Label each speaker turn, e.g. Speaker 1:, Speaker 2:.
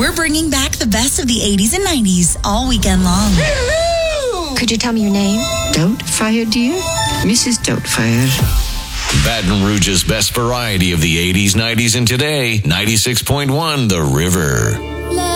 Speaker 1: We're bringing back the best of the 80s and 90s all weekend long.
Speaker 2: Could you tell me your name?
Speaker 3: Doubtfire, dear? Mrs. Doubtfire.
Speaker 4: Baton Rouge's best variety of the 80s, 90s, and today. 96.1 The River.